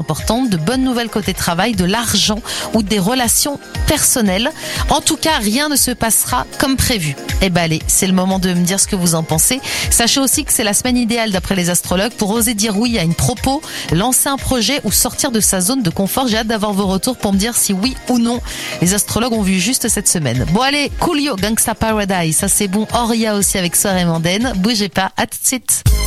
importantes, de bonnes nouvelles côté travail, de l'argent ou des relations personnelles. En tout cas, rien ne se passera comme prévu. Eh ben allez, c'est le moment de me dire ce que vous en pensez. Sachez aussi que c'est la semaine idéale d'après les astrologues pour oser dire oui à une propos, lancer un projet ou sortir de sa zone de confort. J'ai hâte d'avoir vos retours pour me dire si oui ou non les astrologues ont vu juste cette semaine. Bon allez, Coolio, Gangsta Paradise, ça c'est bon. Oria aussi avec Soeur et Mandenne. Bougez pas, à tout de suite.